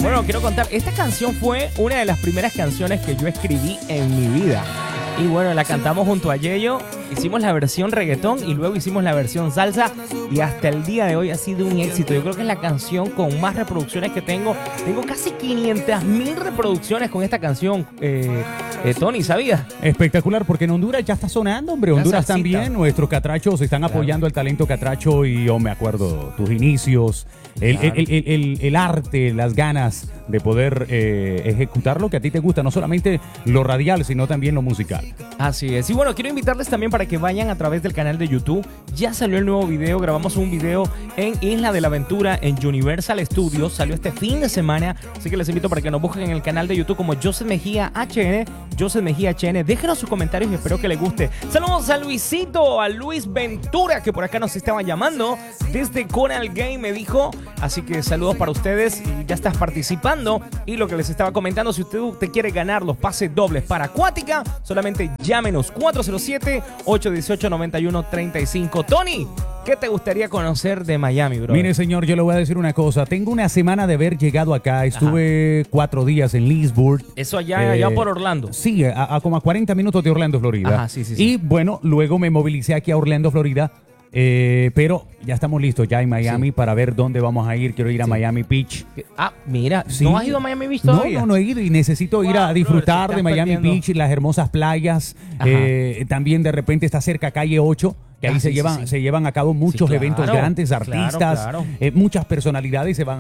Bueno, quiero contar, esta canción fue una de las primeras canciones que yo escribí en mi vida. Y bueno, la cantamos junto a Yeyo, hicimos la versión reggaetón y luego hicimos la versión salsa y hasta el día de hoy ha sido un éxito. Yo creo que es la canción con más reproducciones que tengo. Tengo casi 500.000 reproducciones con esta canción, Tony, ¿sabías? Espectacular, porque en Honduras ya está sonando, hombre. Honduras también, nuestros catrachos están apoyando el talento catracho y yo me acuerdo tus inicios, el arte, las ganas de poder ejecutar lo que a ti te gusta, no solamente lo radial, sino también lo musical. Así es. Y bueno, quiero invitarles también para que vayan a través del canal de YouTube. Ya salió el nuevo video, grabamos un video en Isla de la Aventura en Universal Studios. Salió este fin de semana, así que les invito para que nos busquen en el canal de YouTube como Joseph Mejía HN. Joseph Mejía HN. Déjenos sus comentarios y espero que les guste. Saludos a Luisito, a Luis Ventura, que por acá nos estaba llamando desde Conal Game, me dijo. Así que saludos para ustedes. Y ya estás participando. Y lo que les estaba comentando, si usted quiere ganar los pases dobles para Acuática, solamente llámenos 407-818-9135. Tony, ¿qué te gustaría conocer de Miami, bro? Mire, señor, yo le voy a decir una cosa. Tengo una semana de haber llegado acá. Estuve 4 días en Leesburg. Eso allá por Orlando. Sí, como a 40 minutos de Orlando, Florida. Ajá, sí. Y bueno, luego me movilicé aquí a Orlando, Florida. Pero ya estamos listos ya en Miami para ver dónde vamos a ir. Quiero ir a Miami Beach. Mira, Sí. ¿no has ido a Miami Beach todavía? No he ido y necesito ir a disfrutar de Miami Beach y las hermosas playas. También de repente está cerca Calle 8. Que ahí se llevan a cabo muchos eventos grandes, artistas, muchas personalidades se van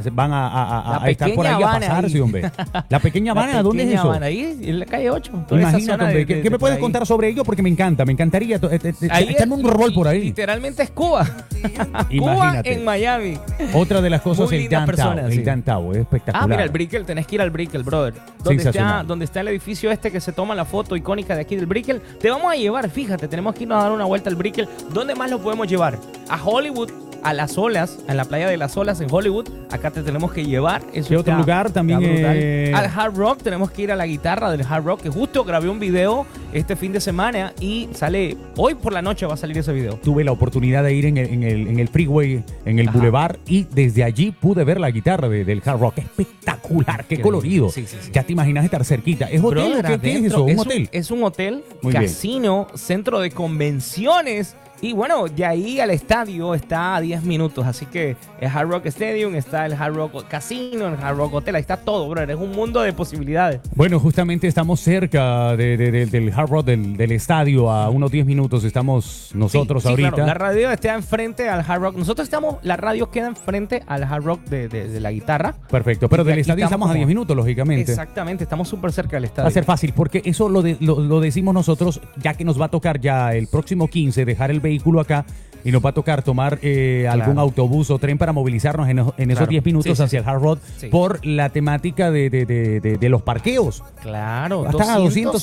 a estar por ahí Habana, a pasarse, ahí. hombre. La Pequeña Habana, ¿dónde es eso? Habana, ahí en la Calle 8. Imagínate, hombre, ¿qué me puedes contar sobre ello? Porque me encantaría echarme un rol por ahí. Literalmente es Cuba. Cuba Imagínate. en Miami. Otra de las cosas, Muy el lindas personas, downtown, es espectacular. Mira, el Brickell, tenés que ir al Brickell, brother. Donde está el edificio este que se toma la foto icónica de aquí del Brickell. Te vamos a llevar, fíjate, tenemos que irnos a dar una vuelta al Brickell. ¿Dónde más lo podemos llevar? A Hollywood, a Las Olas, en la playa de Las Olas en Hollywood. Acá te tenemos que llevar. ¿Qué otro lugar también? Al Hard Rock, tenemos que ir a la guitarra del Hard Rock, que justo grabé un video este fin de semana y sale hoy por la noche, va a salir ese video. Tuve la oportunidad de ir en el freeway, en el boulevard, y desde allí pude ver la guitarra del Hard Rock. Espectacular, qué colorido. Sí. Ya te imaginas estar cerquita. ¿Es hotel o qué es eso? ¿Un hotel? Es un hotel, Muy casino, centro de convenciones. Y bueno, de ahí al estadio está a 10 minutos. Así que el Hard Rock Stadium, está el Hard Rock Casino, el Hard Rock Hotel. Ahí está todo, bro. Es un mundo de posibilidades. Bueno, justamente estamos cerca del Hard Rock, del estadio. A unos 10 minutos estamos nosotros ahorita. Claro. La radio está enfrente al Hard Rock. La radio queda enfrente al Hard Rock de la guitarra. Perfecto, pero del estadio estamos a 10 minutos, lógicamente. Exactamente, estamos súper cerca del estadio. Va a ser fácil, porque eso lo decimos nosotros, ya que nos va a tocar ya el próximo 15 dejar el vehículo acá y nos va a tocar tomar algún autobús o tren para movilizarnos en esos 10 minutos hacia el Hard Rock por la temática de los parqueos. Claro, hasta a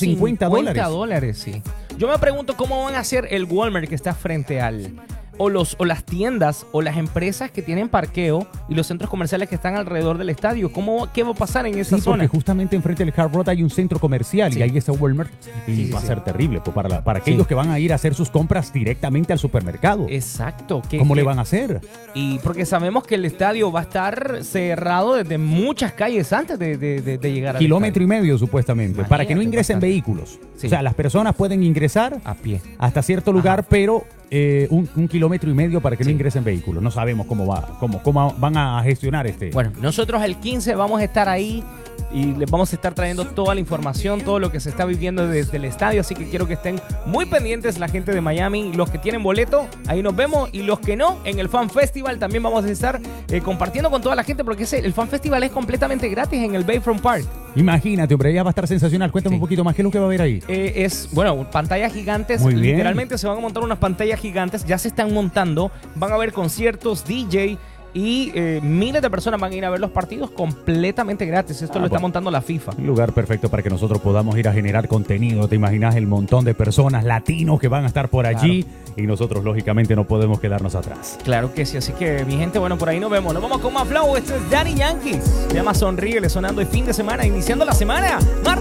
$250. Sí. Yo me pregunto cómo van a hacer el Walmart que está frente o las tiendas o las empresas que tienen parqueo y los centros comerciales que están alrededor del estadio. ¿Qué va a pasar en esa zona? Porque justamente enfrente del Hard Rock hay un centro comercial y ahí está Walmart y va a ser terrible pues, para aquellos que van a ir a hacer sus compras directamente al supermercado. Exacto. ¿Cómo le van a hacer? Y porque sabemos que el estadio va a estar cerrado desde muchas calles antes de llegar al kilómetro y medio supuestamente. Imagínate, para que no ingresen vehículos. O sea, las personas pueden ingresar a pie hasta cierto lugar, pero un kilómetro y medio para que no ingresen vehículos. No sabemos cómo van a gestionar este. Bueno, nosotros el 15 vamos a estar ahí y les vamos a estar trayendo toda la información, todo lo que se está viviendo desde el estadio, así que quiero que estén muy pendientes la gente de Miami, los que tienen boleto, ahí nos vemos, y los que no, en el Fan Festival también vamos a estar compartiendo con toda la gente, porque el Fan Festival es completamente gratis en el Bayfront Park. Imagínate, hombre, ya va a estar sensacional. Cuéntame un poquito más, ¿qué es lo que va a haber ahí? Pantallas gigantes, literalmente se van a montar unas pantallas gigantes, ya se están montando, van a haber conciertos, DJ, y miles de personas van a ir a ver los partidos completamente gratis. Esto lo está montando la FIFA. Un lugar perfecto para que nosotros podamos ir a generar contenido. Te imaginas el montón de personas latinos que van a estar por allí, y nosotros lógicamente no podemos quedarnos atrás. Claro que sí, así que mi gente, bueno, por ahí nos vemos. Nos vamos con más flow. Esto es Daddy Yankee. Se llama Sonríe, le sonando el fin de semana, iniciando la semana.